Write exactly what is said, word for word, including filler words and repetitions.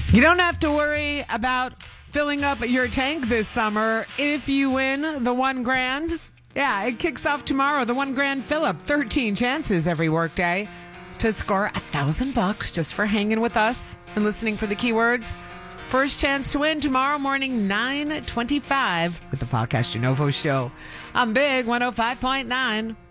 You don't have to worry about filling up your tank this summer if you win the one grand. Yeah, it kicks off tomorrow. The one grand fill up. thirteen chances every workday to score a thousand bucks just for hanging with us and listening for the keywords. First chance to win tomorrow morning, nine twenty-five with the Podcast Genovo Show. I'm Big one oh five point nine.